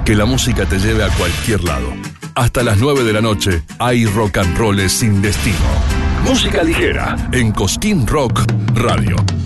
Que la música te lleve a cualquier lado. Hasta las 9 de la noche hay rock and roll sin destino. Música ligera en Cosquín Rock Radio.